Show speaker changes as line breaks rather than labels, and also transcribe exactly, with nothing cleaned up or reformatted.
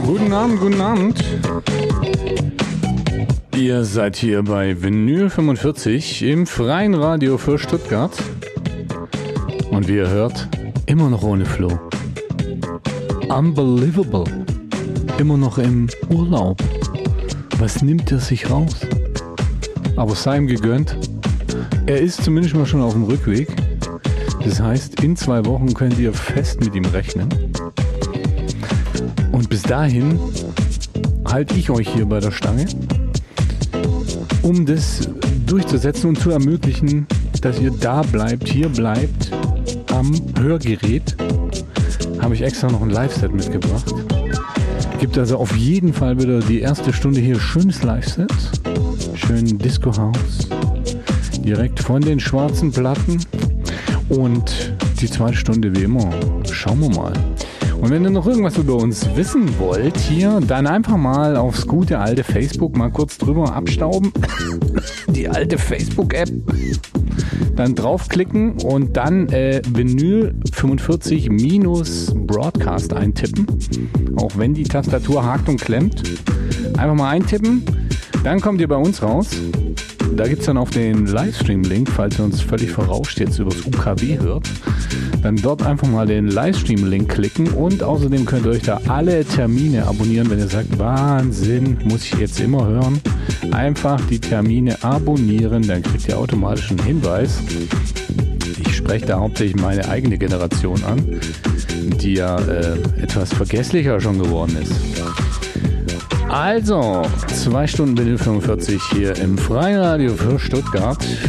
Guten Abend, guten Abend. Ihr seid hier bei Vinyl fünfundvierzig im freien Radio für Stuttgart. Und wie ihr hört, immer noch ohne Flo. Unbelievable. Immer noch im Urlaub. Was nimmt er sich raus? Aber sei ihm gegönnt. Er ist zumindest mal schon auf dem Rückweg. Das heißt, in zwei Wochen könnt ihr fest mit ihm rechnen. Und bis dahin halte ich euch hier bei der Stange, um das durchzusetzen und zu ermöglichen, dass ihr da bleibt, hier bleibt, am Hörgerät. Habe ich extra noch ein Live-Set mitgebracht. Gibt also auf jeden Fall wieder die erste Stunde hier schönes Live-Set. Schön Disco-House. Direkt von den schwarzen Platten. Und die zweite Stunde wie immer. Schauen wir mal. Und wenn ihr noch irgendwas über uns wissen wollt hier, dann einfach mal aufs gute alte Facebook mal kurz drüber abstauben. Die alte Facebook-App. Dann draufklicken und dann äh, Vinyl fünfundvierzig minus Broadcast eintippen. Auch wenn die Tastatur hakt und klemmt. Einfach mal eintippen. Dann kommt ihr bei uns raus. Da gibt es dann auf den Livestream-Link, falls ihr uns völlig vorauscht jetzt übers U K W hört, dann dort einfach mal den Livestream-Link klicken und außerdem könnt ihr euch da alle Termine abonnieren, wenn ihr sagt, Wahnsinn, muss ich jetzt immer hören. Einfach die Termine abonnieren, dann kriegt ihr automatisch einen Hinweis. Ich spreche da hauptsächlich meine eigene Generation an, die ja äh, etwas vergesslicher schon geworden ist. Also, zwei Stunden Vinyl fünfundvierzig hier im Freiradio für Stuttgart.